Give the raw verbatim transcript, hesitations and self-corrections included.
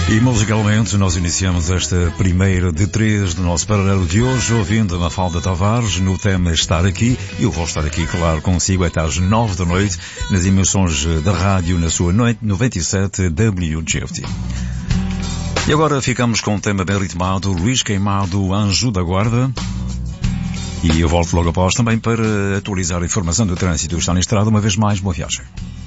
E musicalmente nós iniciamos esta primeira de três do nosso paralelo de hoje, ouvindo a Mafalda Tavares no tema Estar Aqui. Eu vou estar aqui, claro, consigo até às nove da noite, nas emissões da rádio, na sua noventa e sete W G F T. E agora ficamos com um tema bem ritmado, Luís Queimado, Anjo da Guarda. E eu volto logo após também para atualizar a informação do trânsito. Está na estrada, uma vez mais, boa viagem.